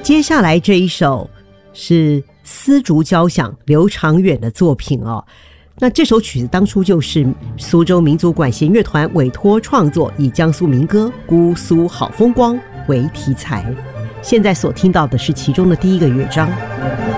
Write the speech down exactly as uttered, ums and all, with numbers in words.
接下来这一首是丝竹交响刘长远的作品哦。那这首曲子当初就是苏州民族管弦乐团委托创作，以江苏民歌《姑苏好风光》为题材。现在所听到的是其中的第一个乐章。